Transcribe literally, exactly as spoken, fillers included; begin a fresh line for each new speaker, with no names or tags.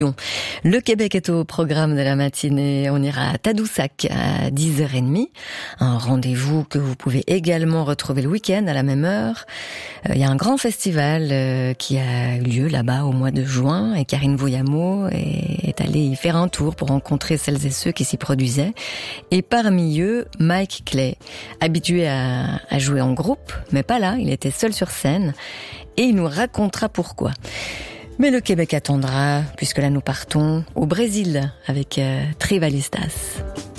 Le Québec est au programme de la matinée. On ira à Tadoussac à dix heures trente. Un rendez-vous que vous pouvez également retrouver le week-end à la même heure. Il y a un grand festival qui a eu lieu là-bas au mois de juin et Karine Voyamo est allée y faire un tour pour rencontrer celles et ceux qui s'y produisaient. Et parmi eux, Mike Clay, habitué à, à jouer en groupe, mais pas là, il était seul sur scène et il nous racontera pourquoi. Mais le Québec attendra, puisque là nous partons au Brésil avec euh, Tribalistas.